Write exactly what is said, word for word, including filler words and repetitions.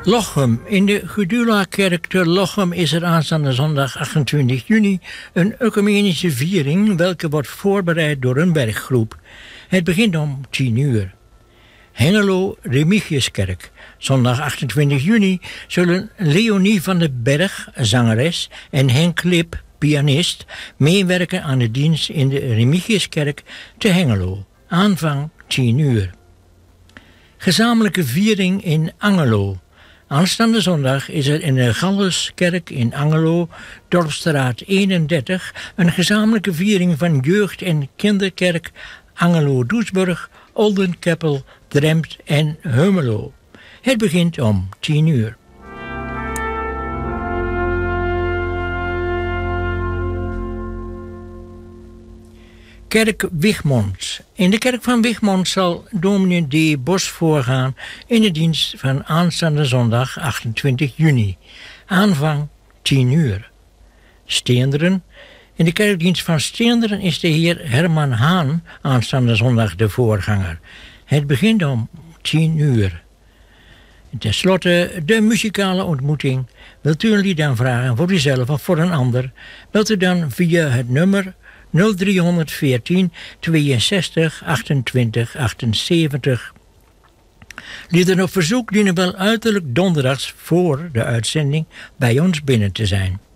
Lochem. In de Gedula-kerk te Lochem is er aanstaande zondag achtentwintig juni een ecumenische viering, welke wordt voorbereid door een werkgroep. Het begint om tien uur. Hengelo Remigiuskerk. Zondag achtentwintig juni zullen Leonie van den Berg, zangeres, en Henk Lip, pianist, meewerken aan de dienst in de Remigiuskerk te Hengelo. Aanvang tien uur. Gezamenlijke viering in Angelo. Aanstaande zondag is er in de Galluskerk in Angelo, Dorpstraat eenendertig, een gezamenlijke viering van jeugd- en kinderkerk Angelo-Doesburg, Oldenkeppel, Drempt en Hummelo. Het begint om tien uur. Kerk Wichmond. In de kerk van Wichmond zal dominee D. Bos voorgaan in de dienst van aanstaande zondag achtentwintig juni. Aanvang tien uur. Steenderen. In de kerkdienst van Steenderen is de heer Herman Haan aanstaande zondag de voorganger. Het begint om tien uur. En ten slotte de muzikale ontmoeting. Wilt u een lied aanvragen voor uzelf of voor een ander? Belt u dan via het nummer nul drie een vier tweeënzestig achtentwintig achtenzeventig. Lieden op verzoek dienen wel uiterlijk donderdags voor de uitzending bij ons binnen te zijn.